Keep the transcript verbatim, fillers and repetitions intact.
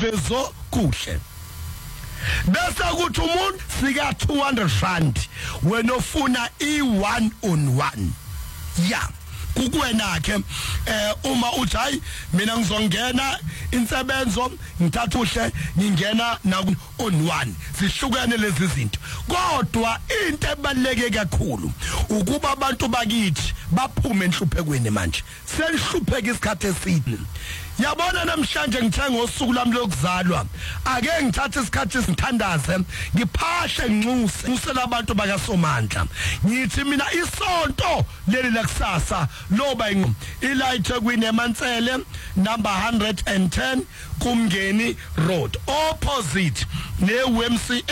vezo kuhle bese kuthi umuntu sika two hundred rand wena ofuna i one on one ya kukwena ke eh uma uthi hayi mina ngizongena insebenzo ngithatha uhle ngingena na on one sihlukene lezi zinto kodwa into ebaleke kakhulu ukuba abantu bakithi baphume enhluphekweni manje selihlupheka isikhathi eside yabona namhlanje ngithenga ngosuku lami lokuzalwa ake ngithathe isikhathi esithandaze ngiphashe nginxuse ngusela abantu bakaSomandla ngithi mina isonto leli lakusasa loba iLight Queen eMansele number one hundred ten kumngeni road opposite ne U M C